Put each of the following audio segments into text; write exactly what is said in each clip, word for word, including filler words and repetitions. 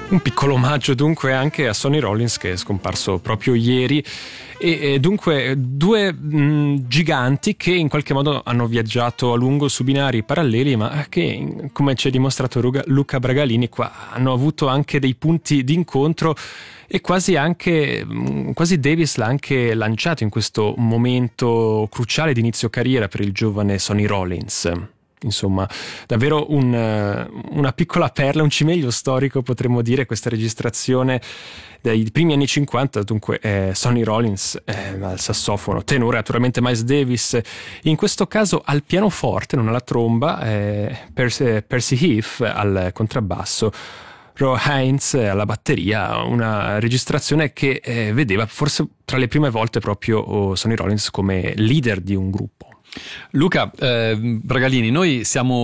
Un piccolo omaggio dunque anche a Sonny Rollins, che è scomparso proprio ieri, e, e dunque due mh, giganti che in qualche modo hanno viaggiato a lungo su binari paralleli, ma che, come ci ha dimostrato Luca, Luca Bragalini, qua hanno avuto anche dei punti d'incontro, e quasi anche quasi Davis l'ha anche lanciato in questo momento cruciale di inizio carriera per il giovane Sonny Rollins. Insomma, davvero un, una piccola perla, un cimelio storico potremmo dire, questa registrazione dei primi anni cinquanta. Dunque eh, Sonny Rollins eh, al sassofono tenore, naturalmente Miles Davis in questo caso al pianoforte, non alla tromba, eh, Percy, Percy Heath al contrabbasso, Roy Haynes alla batteria. Una registrazione che eh, vedeva forse tra le prime volte proprio oh, Sonny Rollins come leader di un gruppo. Luca, eh, Bragalini, noi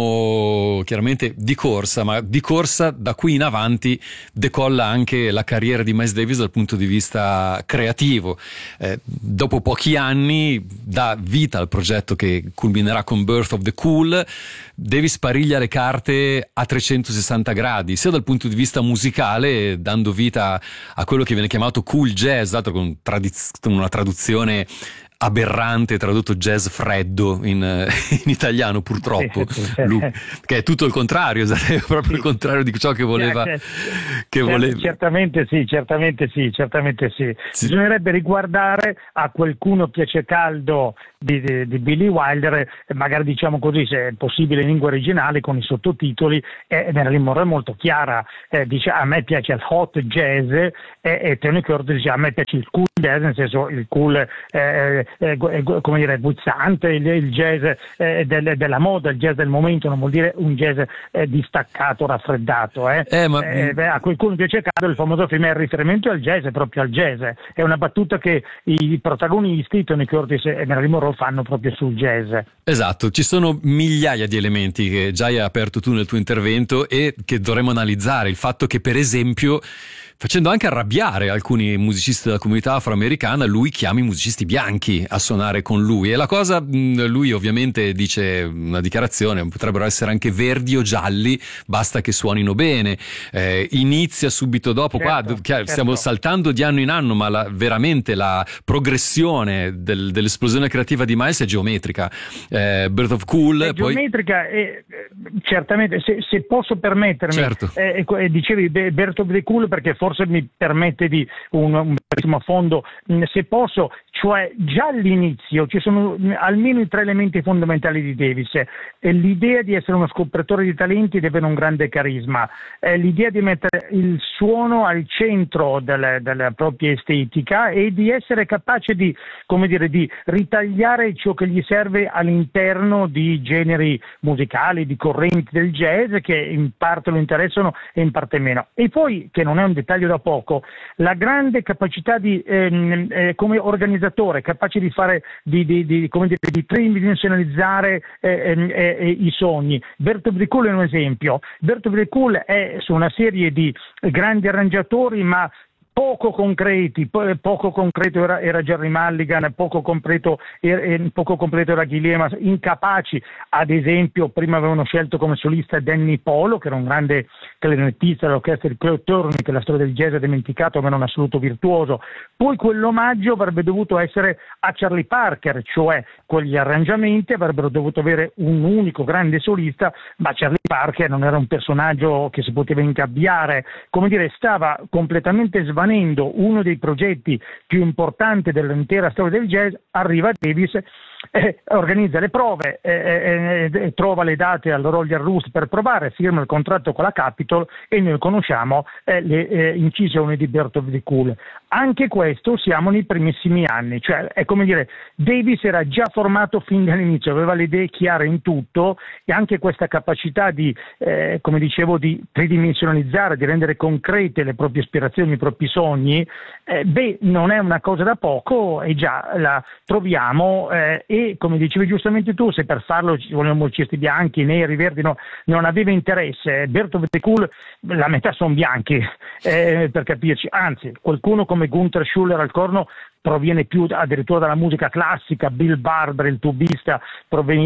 siamo chiaramente di corsa, ma di corsa da qui in avanti decolla anche la carriera di Miles Davis dal punto di vista creativo. Eh, dopo pochi anni dà vita al progetto che culminerà con Birth of the Cool. Davis pariglia le carte a trecentosessanta gradi, sia dal punto di vista musicale, dando vita a quello che viene chiamato cool jazz, altro con tradiz- una traduzione aberrante, tradotto jazz freddo in, in italiano purtroppo, Lu, che è tutto il contrario, sarebbe proprio il contrario di ciò che voleva, che voleva. Certamente sì, certamente sì, certamente sì. sì. Bisognerebbe riguardare a Qualcuno piace caldo di, di, di Billy Wilder, magari diciamo così, se è possibile in lingua originale con i sottotitoli, e Marilyn Monroe è molto chiara, eh, dice a me piace il hot jazz, e, e Tony Curtis dice a me piace il cool jazz, nel senso il cool eh, eh, come dire guizzante, il, il jazz eh, del, della moda, il jazz del momento, non vuol dire un jazz eh, distaccato, raffreddato. Eh. Eh, ma... eh, beh, a Qualcuno piace caldo il famoso film è il riferimento al jazz, è proprio al jazz, è una battuta che i protagonisti Tony Curtis e Marilyn Monroe fanno proprio sul jazz. Esatto, ci sono migliaia di elementi che già hai aperto tu nel tuo intervento e che dovremmo analizzare. Il fatto che, per esempio, facendo anche arrabbiare alcuni musicisti della comunità afroamericana, lui chiama i musicisti bianchi a suonare con lui, e la cosa, lui ovviamente dice una dichiarazione, potrebbero essere anche verdi o gialli, basta che suonino bene. Eh, inizia subito dopo, certo, qua chiaro, certo. Stiamo saltando di anno in anno, ma la, veramente la progressione del, dell'esplosione creativa di Miles è geometrica. eh, Birth of Cool è poi... geometrica, e, certamente, se, se posso permettermi, certo. eh, eh, dicevi Birth of the Cool perché forse mi permette di un, un bellissimo fondo, se posso, cioè già all'inizio ci sono almeno i tre elementi fondamentali di Davis: eh, l'idea di essere uno scopritore di talenti ed avere un grande carisma, eh, l'idea di mettere il suono al centro della, della propria estetica e di essere capace di, come dire, di ritagliare ciò che gli serve all'interno di generi musicali, di correnti del jazz che in parte lo interessano e in parte meno. E poi, che non è un dettaglio da poco, la grande capacità di ehm, eh, come organizzatore, capace di fare di, di, di, come dire, di tridimensionalizzare eh, eh, eh, i sogni. Birth of the Cool è un esempio. Birth of the Cool è su una serie di grandi arrangiatori, ma poco concreti, po- poco concreto era, era Jerry Mulligan, poco completo, era, poco completo era Guillermo, incapaci. Ad esempio, prima avevano scelto come solista Danny Polo, che era un grande clarinettista dell'orchestra di Claude Turner, che la storia del jazz ha dimenticato, ma era un assoluto virtuoso. Poi quell'omaggio avrebbe dovuto essere a Charlie Parker, cioè quegli arrangiamenti avrebbero dovuto avere un unico grande solista, ma Charlie Parker non era un personaggio che si poteva ingabbiare, come dire, stava completamente svanendo uno dei progetti più importanti dell'intera storia del jazz. Arriva Davis, eh, organizza le prove, eh, eh, trova le date al Royal Roost per provare, firma il contratto con la Capitol e noi conosciamo eh, le eh, incisioni di Birth of the Cool. Anche questo siamo nei primissimi anni, cioè è come dire, Davis era già formato fin dall'inizio, aveva le idee chiare in tutto, e anche questa capacità di, eh, come dicevo, di tridimensionalizzare, di rendere concrete le proprie ispirazioni, i propri sogni, eh, beh, non è una cosa da poco, e già la troviamo, eh, e come dicevi giustamente tu, se per farlo ci volevano musicisti bianchi, neri, verdi, no, non aveva interesse. Birth of the Cool, la metà sono bianchi, eh, per capirci, anzi qualcuno come Gunther Schuller al corno proviene più addirittura dalla musica classica, Bill Barber, il tubista, proveniva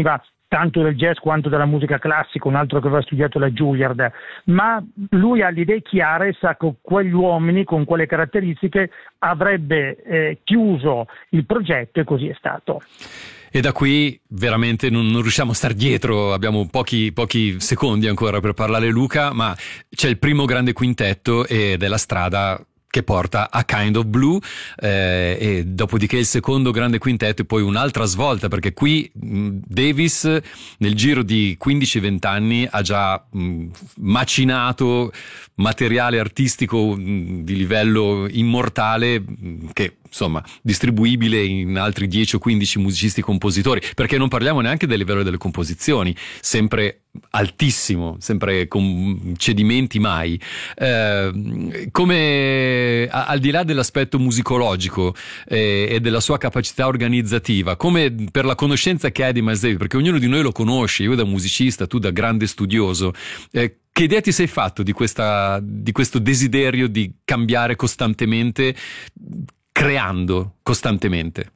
tanto del jazz quanto della musica classica, un altro che aveva studiato la Juilliard, ma lui ha le idee chiare, sa che quegli uomini con quelle caratteristiche avrebbe eh, chiuso il progetto, e così è stato. E da qui veramente non, non riusciamo a star dietro, abbiamo pochi, pochi secondi ancora per parlare, Luca, ma c'è il primo grande quintetto ed è la strada che porta a Kind of Blue, eh, e dopodiché il secondo grande quintetto e poi un'altra svolta, perché qui mh, Davis nel giro di quindici venti anni ha già mh, macinato materiale artistico mh, di livello immortale, mh, che insomma distribuibile in altri dieci o quindici musicisti compositori, perché non parliamo neanche del livello delle composizioni, sempre altissimo, sempre con cedimenti mai. Eh, come a, al di là dell'aspetto musicologico eh, e della sua capacità organizzativa, come per la conoscenza che hai di Miles Davis, perché ognuno di noi lo conosce, io da musicista, tu da grande studioso, eh, che idea ti sei fatto di questa, di questo desiderio di cambiare costantemente, creando costantemente?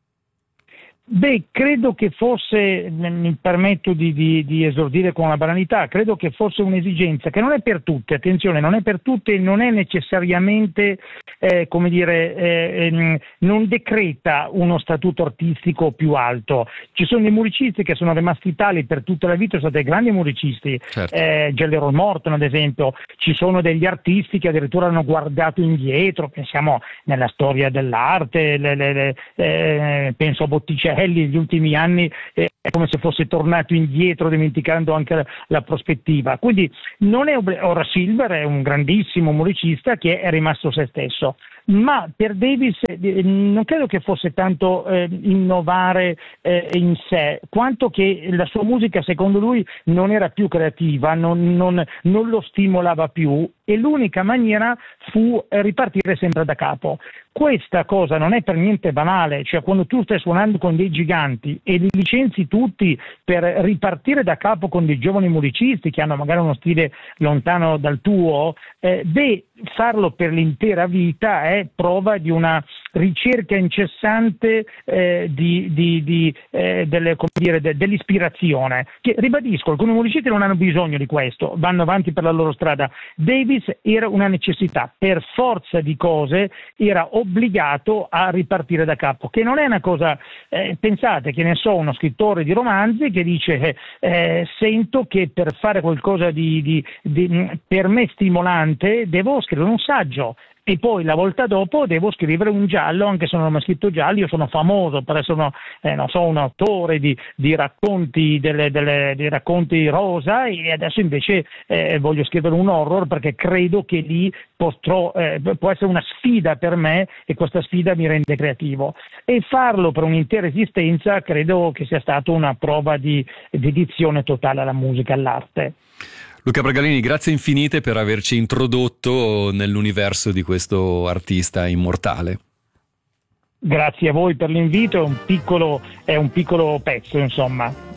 Beh, credo che fosse, mi permetto di, di, di esordire con la banalità, credo che fosse un'esigenza che non è per tutte, attenzione, non è per tutte, non è necessariamente, eh, come dire, eh, non decreta uno statuto artistico più alto. Ci sono dei musicisti che sono rimasti tali per tutta la vita, sono stati grandi musicisti, certo. eh, Jelly Roll Morton ad esempio, ci sono degli artisti che addirittura hanno guardato indietro, pensiamo nella storia dell'arte, le, le, le, eh, penso a Botticelli, negli ultimi anni eh, è come se fosse tornato indietro, dimenticando anche la, la prospettiva. Quindi non è ora Silver è un grandissimo musicista che è rimasto se stesso, ma per Davis eh, non credo che fosse tanto eh, innovare eh, in sé, quanto che la sua musica secondo lui non era più creativa, non, non, non lo stimolava più, e l'unica maniera fu ripartire sempre da capo. Questa cosa non è per niente banale, cioè quando tu stai suonando con dei giganti e li licenzi tutti per ripartire da capo con dei giovani musicisti che hanno magari uno stile lontano dal tuo, eh, beh, farlo per l'intera vita è prova di una ricerca incessante eh, di, di, di, eh, delle, come dire, de, dell'ispirazione, che ribadisco, alcuni musicisti non hanno bisogno di questo, vanno avanti per la loro strada. Davis era una necessità, per forza di cose era obbligato a ripartire da capo, che non è una cosa, eh, pensate che ne so, uno scrittore di romanzi che dice eh, sento che per fare qualcosa di, di, di per me stimolante devo scrivere un saggio, e poi la volta dopo devo scrivere un giallo, anche se non ho mai scritto gialli. Io sono famoso per essere uno, eh, non so, un autore di, di racconti delle, delle, di racconti rosa, e adesso invece eh, voglio scrivere un horror perché credo che lì potrò, eh, può essere una sfida per me, e questa sfida mi rende creativo, e farlo per un'intera esistenza credo che sia stata una prova di dedizione totale alla musica, all'arte. Luca Bragalini, grazie infinite per averci introdotto nell'universo di questo artista immortale. Grazie a voi per l'invito, è un piccolo, è un piccolo pezzo, insomma.